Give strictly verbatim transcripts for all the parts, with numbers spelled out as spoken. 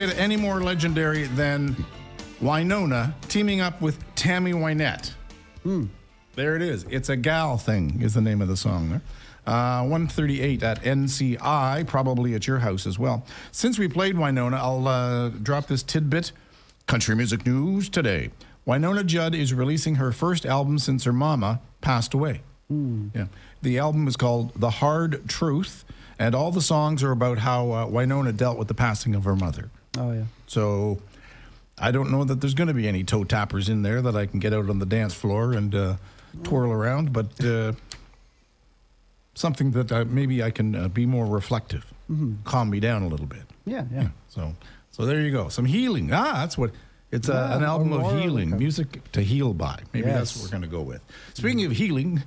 Any more legendary than Wynonna teaming up with Tammy Wynette? Hmm. There it is. It's a gal thing is the name of the song there. Uh, one thirty-eight at N C I, probably at your house as well. Since we played Wynonna, I'll uh, drop this tidbit. Country music news today. Wynonna Judd is releasing her first album since her mama passed away. Hmm. Yeah. The album is called The Hard Truth, and all the songs are about how uh, Wynonna dealt with the passing of her mother. Oh, yeah. So I don't know that there's going to be any toe tappers in there that I can get out on the dance floor and uh, twirl around, but uh, something that uh, maybe I can uh, be more reflective, mm-hmm. calm me down a little bit. Yeah, yeah, yeah. So, so there you go. Some healing. Ah, that's what. It's a, yeah, an album of healing, okay. music to heal by. Maybe yes. that's what we're going to go with. Speaking of healing,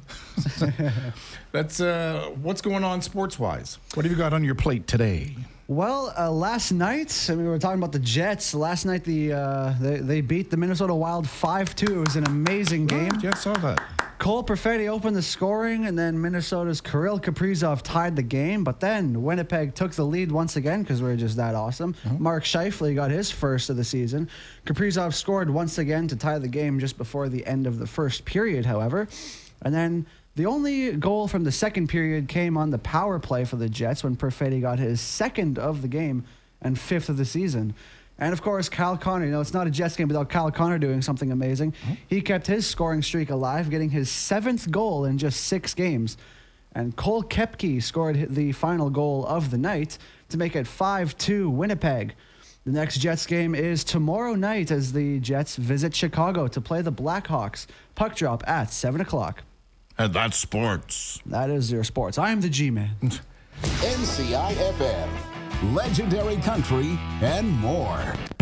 that's uh, what's going on sports-wise. What have you got on your plate today? Well, uh, last night, I mean, we were talking about the Jets. Last night, the uh, they, they beat the Minnesota Wild five two. It was an amazing game. Oh, yeah, I saw that. Cole Perfetti opened the scoring, and then Minnesota's Kirill Kaprizov tied the game. But then Winnipeg took the lead once again because we we're just that awesome. Mm-hmm. Mark Scheifele got his first of the season. Kaprizov scored once again to tie the game just before the end of the first period, however. And then the only goal from the second period came on the power play for the Jets when Perfetti got his second of the game and fifth of the season. And, of course, Kyle Connor. You know, it's not a Jets game without Kyle Connor doing something amazing. Mm-hmm. He kept his scoring streak alive, getting his seventh goal in just six games. And Cole Koepke scored the final goal of the night to make it five two Winnipeg. The next Jets game is tomorrow night as the Jets visit Chicago to play the Blackhawks. Puck drop at seven o'clock. And that's sports. That is your sports. I am the G-Man. N C I F M, legendary country, and more.